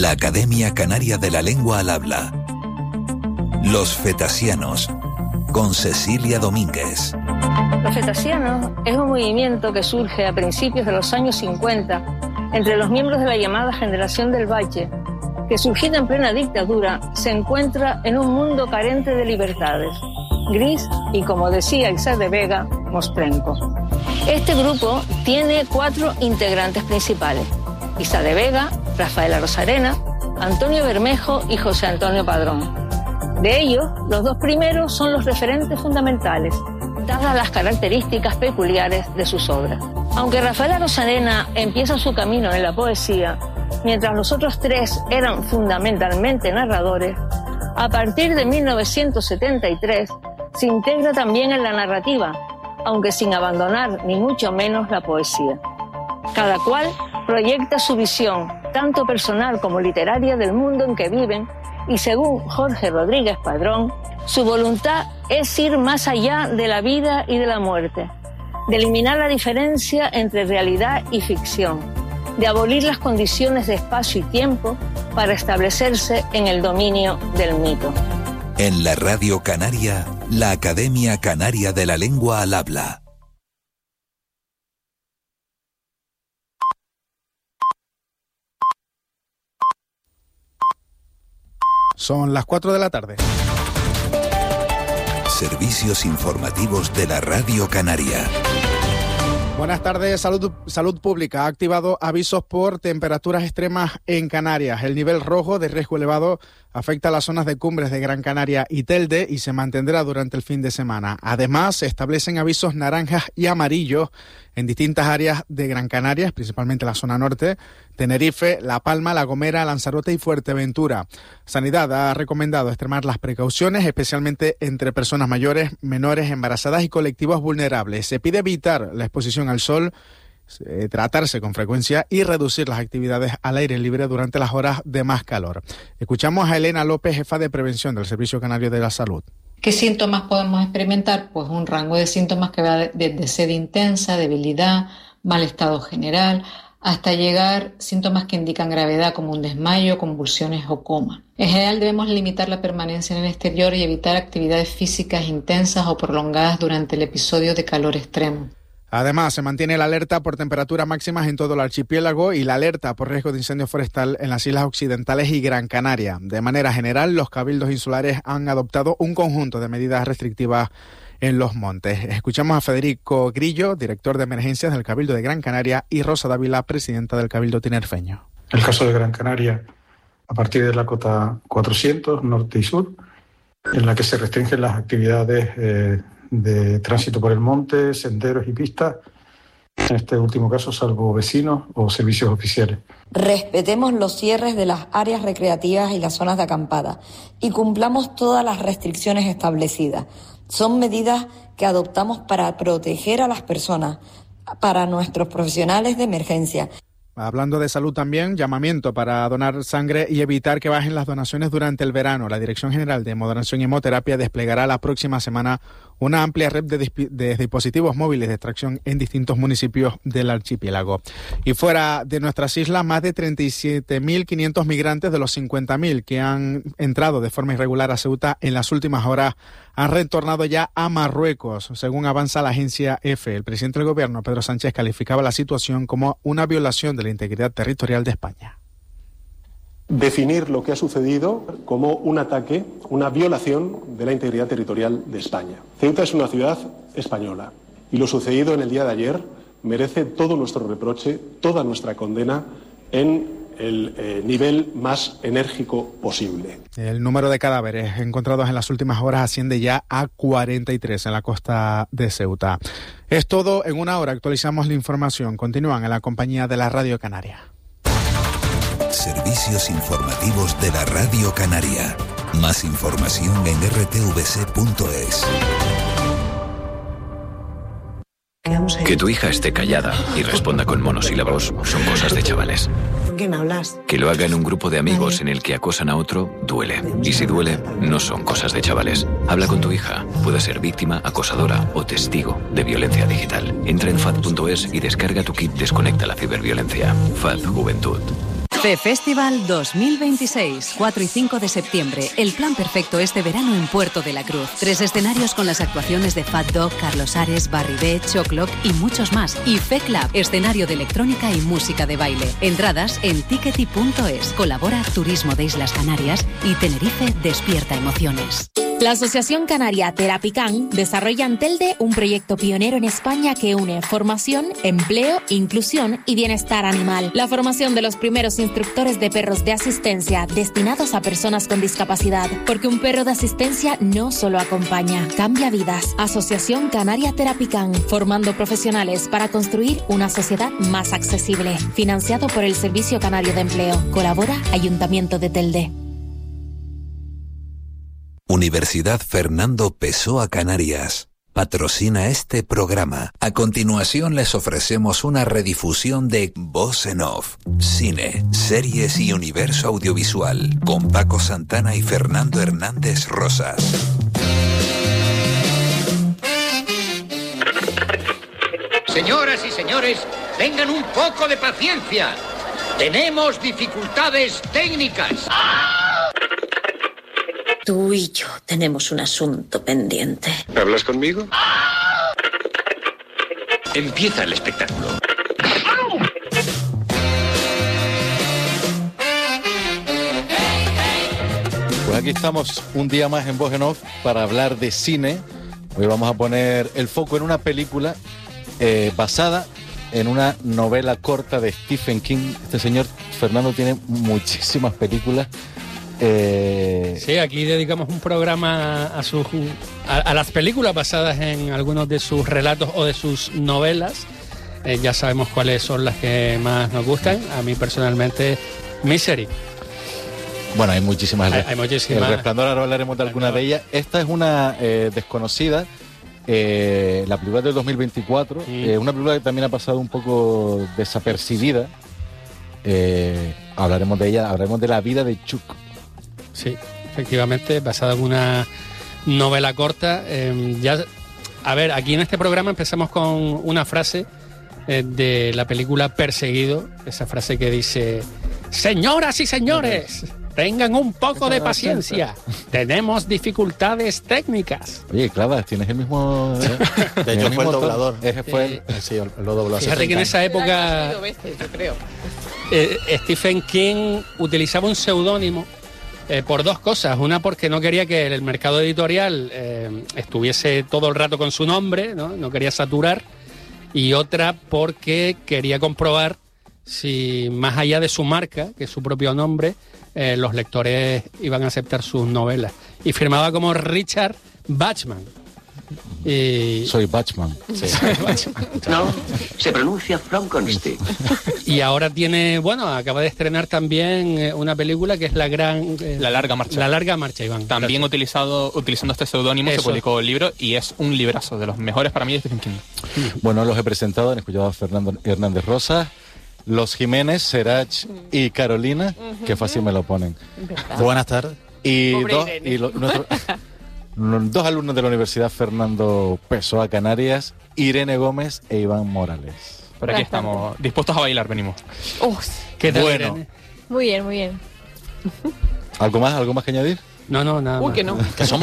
la Academia Canaria de la Lengua al Habla. Los Fetasianos, con Cecilia Domínguez. Los Fetasianos es un movimiento que surge a principios de los años 50 entre los miembros de la llamada generación del Bache, que surgida en plena dictadura se encuentra en un mundo carente de libertades, gris y, como decía Isaac de Vega, mostrenco. Este grupo tiene 4 integrantes principales: Isaac de Vega, Rafaela Rosarena, Antonio Bermejo y José Antonio Padrón. De ellos, los 2 primeros son los referentes fundamentales, dadas las características peculiares de sus obras. Aunque Rafaela Rosarena empieza su camino en la poesía, mientras los otros 3 eran fundamentalmente narradores, a partir de 1973 se integra también en la narrativa, aunque sin abandonar ni mucho menos la poesía. Cada cual proyecta su visión, tanto personal como literaria, del mundo en que viven, y según Jorge Rodríguez Padrón, su voluntad es ir más allá de la vida y de la muerte, de eliminar la diferencia entre realidad y ficción, de abolir las condiciones de espacio y tiempo para establecerse en el dominio del mito. En la Radio Canaria, la Academia Canaria de la Lengua al Habla. Son las 4 de la tarde. Servicios informativos de la Radio Canaria. Buenas tardes. Salud Pública ha activado avisos por temperaturas extremas en Canarias. El nivel rojo de riesgo elevado afecta a las zonas de Cumbres de Gran Canaria y Telde y se mantendrá durante el fin de semana. Además, se establecen avisos naranjas y amarillos en distintas áreas de Gran Canaria, principalmente la zona norte, Tenerife, La Palma, La Gomera, Lanzarote y Fuerteventura. Sanidad ha recomendado extremar las precauciones, especialmente entre personas mayores, menores, embarazadas y colectivos vulnerables. Se pide evitar la exposición al sol, tratarse con frecuencia y reducir las actividades al aire libre durante las horas de más calor. Escuchamos a Elena López, jefa de prevención del Servicio Canario de la Salud. ¿Qué síntomas podemos experimentar? Pues un rango de síntomas que va desde sed intensa, debilidad, mal estado general, hasta llegar síntomas que indican gravedad como un desmayo, convulsiones o coma. En general debemos limitar la permanencia en el exterior y evitar actividades físicas intensas o prolongadas durante el episodio de calor extremo. Además, se mantiene la alerta por temperaturas máximas en todo el archipiélago y la alerta por riesgo de incendio forestal en las Islas Occidentales y Gran Canaria. De manera general, los cabildos insulares han adoptado un conjunto de medidas restrictivas en los montes. Escuchamos a Federico Grillo, director de emergencias del Cabildo de Gran Canaria, y Rosa Dávila, presidenta del Cabildo tinerfeño. El caso de Gran Canaria, a partir de la cota 400, norte y sur, en la que se restringen las actividades de tránsito por el monte, senderos y pistas, en este último caso salvo vecinos o servicios oficiales. Respetemos los cierres de las áreas recreativas y las zonas de acampada y cumplamos todas las restricciones establecidas. Son medidas que adoptamos para proteger a las personas, para nuestros profesionales de emergencia. Hablando de salud también, llamamiento para donar sangre y evitar que bajen las donaciones durante el verano. La Dirección General de Hemodonation y Hemoterapia desplegará la próxima semana una amplia red de dispositivos móviles de extracción en distintos municipios del archipiélago. Y fuera de nuestras islas, más de 37.500 migrantes de los 50.000 que han entrado de forma irregular a Ceuta en las últimas horas han retornado ya a Marruecos, según avanza la agencia EFE. El presidente del gobierno, Pedro Sánchez, calificaba la situación como una violación de la integridad territorial de España. Definir lo que ha sucedido como un ataque, una violación de la integridad territorial de España. Ceuta es una ciudad española y lo sucedido en el día de ayer merece todo nuestro reproche, toda nuestra condena en el nivel más enérgico posible. El número de cadáveres encontrados en las últimas horas asciende ya a 43 en la costa de Ceuta. Es todo en una hora. Actualizamos la información. Continúan en la compañía de la Radio Canaria. Servicios informativos de la Radio Canaria. Más información en rtvc.es. Que tu hija esté callada y responda con monosílabos son cosas de chavales. ¿Con quién hablas? Que lo haga en un grupo de amigos en el que acosan a otro, duele. Y si duele, no son cosas de chavales. Habla con tu hija. Puede ser víctima, acosadora o testigo de violencia digital. Entra en FAD.es y descarga tu kit Desconecta la ciberviolencia. FAD Juventud. FeFestival 2026, 4 y 5 de septiembre. El plan perfecto este verano en Puerto de la Cruz. 3 escenarios con las actuaciones de Fat Dog, Carlos Ares, Barry B, Choclock y muchos más. Y FeClub, escenario de electrónica y música de baile. Entradas en tickety.es. Colabora Turismo de Islas Canarias y Tenerife Despierta Emociones. La Asociación Canaria Terapican desarrolla en Telde un proyecto pionero en España que une formación, empleo, inclusión y bienestar animal. La formación de los primeros instructores de perros de asistencia destinados a personas con discapacidad. Porque un perro de asistencia no solo acompaña, cambia vidas. Asociación Canaria Terapican, formando profesionales para construir una sociedad más accesible. Financiado por el Servicio Canario de Empleo. Colabora Ayuntamiento de Telde. Universidad Fernando Pessoa Canarias patrocina este programa. A continuación les ofrecemos una redifusión de Voz en Off, cine, series y universo audiovisual con Paco Santana y Fernando Hernández Rosas. Señoras y señores, tengan un poco de paciencia. Tenemos dificultades técnicas. Tú y yo tenemos un asunto pendiente. ¿Hablas conmigo? Empieza el espectáculo. Pues aquí estamos un día más en Voz en Off para hablar de cine. Hoy vamos a poner el foco en una película basada en una novela corta de Stephen King. Este señor Fernando tiene muchísimas películas. Sí, aquí dedicamos un programa a las películas basadas en algunos de sus relatos o de sus novelas. Ya sabemos cuáles son las que más nos gustan. A mí personalmente, Misery. Bueno, hay muchísimas. Hay muchísimas. El Resplandor, ahora hablaremos de alguna de ellas. Esta es una desconocida. La película del 2024. Una película que también ha pasado un poco desapercibida. Hablaremos de ella, hablaremos de la vida de Chuck. Sí, efectivamente, basada en una novela corta. A ver, aquí en este programa empezamos con una frase de la película Perseguido, esa frase que dice: señoras y señores, tengan un poco de paciencia, tenemos dificultades técnicas. Oye, Clavas, tienes el mismo... De hecho, fue el doblador. Ese fue sí, lo dobló. Fíjate que en esa época yo creo. Stephen King utilizaba un seudónimo por dos cosas. Una, porque no quería que el mercado editorial estuviese todo el rato con su nombre, no quería saturar. Y otra, porque quería comprobar si, más allá de su marca, que es su propio nombre, los lectores iban a aceptar sus novelas. Y firmaba como Richard Bachman. Soy Bachman. Sí. No, se pronuncia Frankenstein. Y ahora tiene, acaba de estrenar también una película que es La Larga Marcha. La Larga Marcha, Iván. También utilizando este seudónimo se publicó el libro y es un librazo, de los mejores para mí de Stephen King. Bueno, los he presentado, han escuchado a Fernando Hernández Rosas, los Jiménez, Serach y Carolina, que fácil me lo ponen. Buenas tardes. Y dos alumnos de la Universidad Fernando Pessoa Canarias, Irene Gómez e Iván Morales. Por aquí estamos, dispuestos a bailar, venimos. ¿Qué tal, bueno. Irene? Muy bien, muy bien. ¿Algo más que añadir? No, nada más. Que no. Que somos